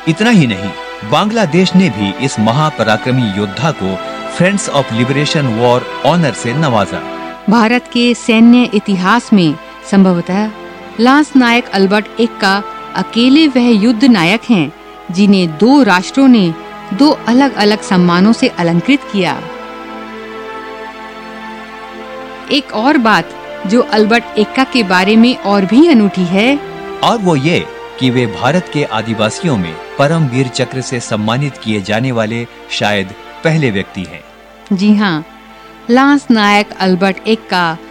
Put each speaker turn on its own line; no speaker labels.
इतना ही नहीं, बांग्लादेश ने भी इस महापराक्रमी योद्धा को friends of liberation war honour से नवाजा।
भारत के सैन्य इतिहास में संभवतः लांस नायक अल्बर्ट एक्का अकेले वह युद्ध नायक हैं जिन्हें 2 राष्ट्रों ने 2 अलग-अलग सम्मानों से अलंकृत किया। एक और बात जो अल्बर्ट एक्का के बारे में और भी अनूठी है,
और वो ये कि वे भारत के आदिवासियों में परम वीर चक्र से सम्मानित किए जाने वाले शायद पहले व्यक्ति हैं।
जी हाँ, लांस नायक अल्बर्ट एक्का